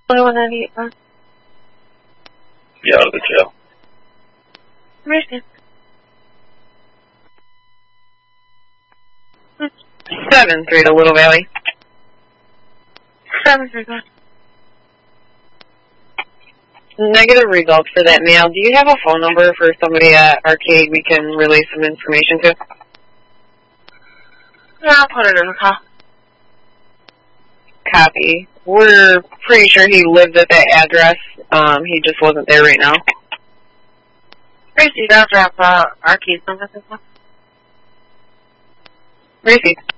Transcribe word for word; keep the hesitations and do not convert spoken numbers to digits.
Hello, one ninety-eight. Yeah, out of the jail. Where's Seven three to Little Valley. Seven three one. Negative results for that mail. Do you have a phone number for somebody at Arcade we can relay some information to? Yeah, I'll put it in the call. Copy. We're pretty sure he lived at that address. Um, he just wasn't there right now. Gracie, I'll drop uh, Arcade's number. Gracie.